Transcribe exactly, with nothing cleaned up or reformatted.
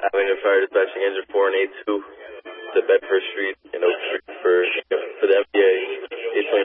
Avenue Fire dispatching engine four and eight two to Bedford Street and Oak Street for for the M B A eight twenty.